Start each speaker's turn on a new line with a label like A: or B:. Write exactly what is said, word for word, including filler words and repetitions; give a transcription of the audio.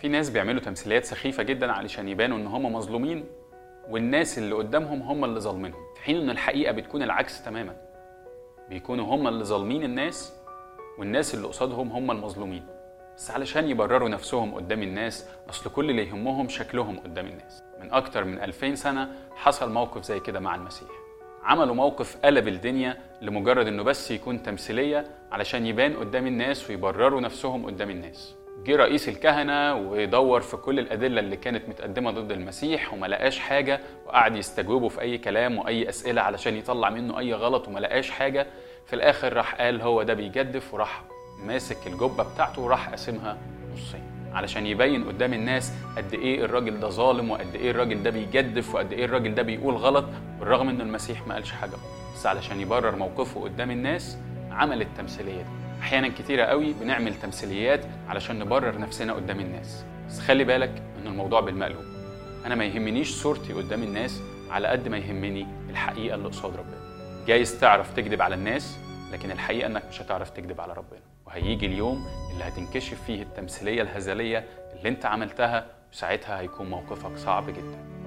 A: في ناس بيعملوا تمثيليات سخيفة جدا علشان يبانوا ان هم مظلومين والناس اللي قدامهم هم اللي ظالمينهم، في حين ان الحقيقة بتكون العكس تماما. بيكونوا هم اللي ظالمين الناس والناس اللي قصادهم هم المظلومين، بس علشان يبرروا نفسهم قدام الناس. اصل كل اللي يهمهم شكلهم قدام الناس. من اكتر من ألفين سنة حصل موقف زي كده مع المسيح. عملوا موقف قلب الدنيا لمجرد انه بس يكون تمثيلية علشان يبان قدام الناس ويبرروا نفسهم قدام الناس. جه رئيس الكهنة ويدور في كل الأدلة اللي كانت متقدمة ضد المسيح وما لقاش حاجة، وقعد يستجوبه في أي كلام وأي أسئلة علشان يطلع منه أي غلط وما لقاش حاجة. في الآخر راح قال هو ده بيجدف، وراح ماسك الجبة بتاعته وراح قاسمها نصين علشان يبين قدام الناس قد إيه الراجل ده ظالم وقد إيه الراجل ده بيجدف وقد إيه الراجل ده بيقول غلط، بالرغم إن المسيح ما قالش حاجة، بس علشان يبرر موقفه قدام الناس عمل التمثيلية دي. أحيانا كتيرة قوي بنعمل تمثيليات علشان نبرر نفسنا قدام الناس، بس خلي بالك إن الموضوع بالمقلوب. أنا ما يهمنيش صورتي قدام الناس على قد ما يهمني الحقيقة اللي قصاد ربنا. جايز تعرف تكذب على الناس، لكن الحقيقة إنك مش هتعرف تكذب على ربنا، وهيجي اليوم اللي هتنكشف فيه التمثيلية الهزلية اللي أنت عملتها، وساعتها هيكون موقفك صعب جدا.